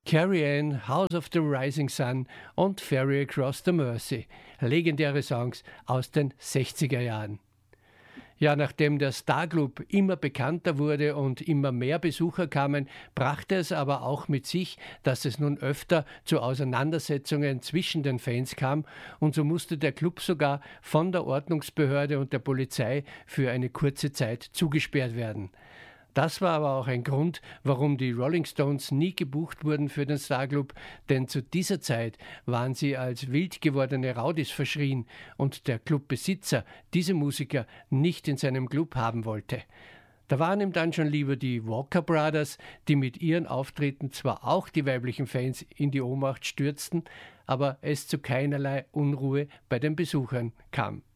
Carrie Ann, House of the Rising Sun und Ferry Across the Mersey, legendäre Songs aus den 60er Jahren. Ja, nachdem der Starclub immer bekannter wurde und immer mehr Besucher kamen, brachte es aber auch mit sich, dass es nun öfter zu Auseinandersetzungen zwischen den Fans kam und so musste der Club sogar von der Ordnungsbehörde und der Polizei für eine kurze Zeit zugesperrt werden. Das war aber auch ein Grund, warum die Rolling Stones nie gebucht wurden für den Starclub, denn zu dieser Zeit waren sie als wild gewordene Rowdies verschrien und der Clubbesitzer diese Musiker nicht in seinem Club haben wollte. Da waren ihm dann schon lieber die Walker Brothers, die mit ihren Auftritten zwar auch die weiblichen Fans in die Ohnmacht stürzten, aber es zu keinerlei Unruhe bei den Besuchern kam.